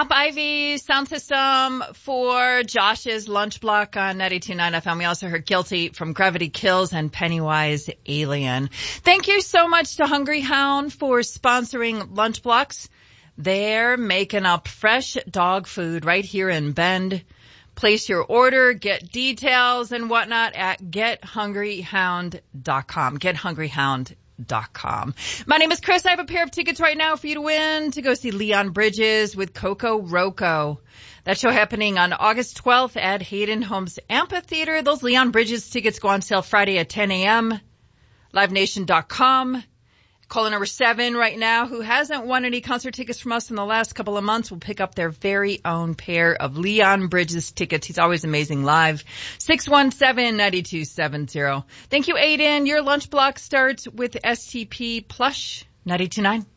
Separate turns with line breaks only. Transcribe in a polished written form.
Mount Ivy sound system for Josh's Lunch Block on 92.9 FM. We also heard Guilty from Gravity Kills and Pennywise Alien. Thank you so much to Hungry Hound for sponsoring Lunch Blocks. They're making up fresh dog food right here in Bend. Place your order, get details and whatnot at gethungryhound.com. Gethungryhound.com. My name is Chris. I have a pair of tickets right now for you to win to go see Leon Bridges with Coco Roco. That show happening on August 12th at Hayden Homes Amphitheater. Those Leon Bridges tickets go on sale Friday at 10 a.m. LiveNation.com. Caller number 7 right now who hasn't won any concert tickets from us in the last couple of months will pick up their very own pair of Leon Bridges tickets. He's always amazing live. 617-9270. Thank you, Aiden. Your lunch block starts with STP Plush 92.9.